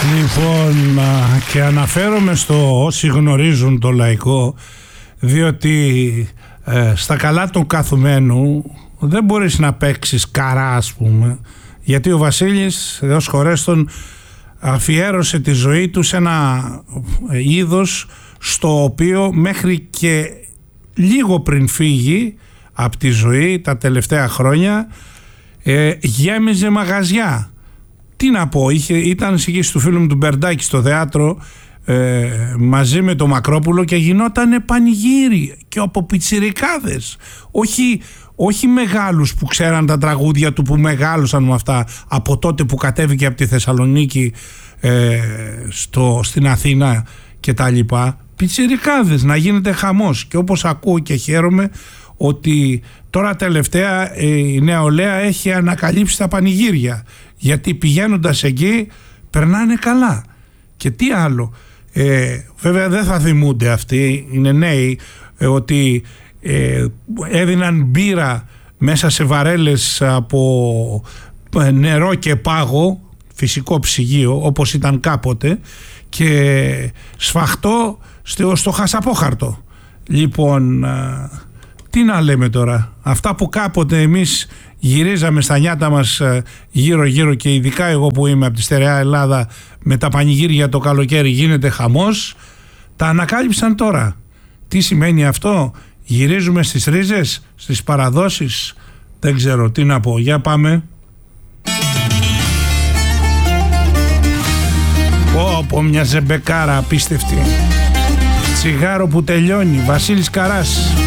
Λοιπόν, και αναφέρομαι στο όσοι γνωρίζουν το λαϊκό, διότι στα καλά του καθουμένου δεν μπορείς να παίξεις καρά, ας πούμε, γιατί ο Βασίλης, Θεός χωρέστον, αφιέρωσε τη ζωή του σε ένα είδος στο οποίο μέχρι και λίγο πριν φύγει από τη ζωή τα τελευταία χρόνια γέμιζε μαγαζιά. Τι να πω, ήταν εισηγής του φίλου μου του Μπερντάκη στο θέατρο μαζί με το Μακρόπουλο και γινότανε πανηγύρι και από πιτσιρικάδες, όχι μεγάλους που ξέραν τα τραγούδια του, που μεγάλωσαν με αυτά από τότε που κατέβηκε από τη Θεσσαλονίκη στην Αθήνα και τα λοιπά. Πιτσιρικάδες, να γίνεται χαμός. Και όπως ακούω και χαίρομαι ότι τώρα τελευταία η νεολαία έχει ανακαλύψει τα πανηγύρια, γιατί πηγαίνοντας εκεί περνάνε καλά. Και τι άλλο, βέβαια δεν θα θυμούνται αυτοί, είναι νέοι, ότι έδιναν μπύρα μέσα σε βαρέλες από νερό και πάγο, φυσικό ψυγείο όπως ήταν κάποτε, και σφαχτό στο χασαπόχαρτο. Λοιπόν, τι να λέμε τώρα, αυτά που κάποτε εμείς γυρίζαμε στα νιάτα μας γύρω γύρω, και ειδικά εγώ που είμαι από τη στερεά Ελλάδα, με τα πανηγύρια το καλοκαίρι γίνεται χαμός, τα ανακάλυψαν τώρα. Τι σημαίνει αυτό? Γυρίζουμε στις ρίζες, στις παραδόσεις, δεν ξέρω τι να πω. Για πάμε. Πω μια ζεμπεκάρα απίστευτη. Τσιγάρο που τελειώνει, Βασίλης Καράς.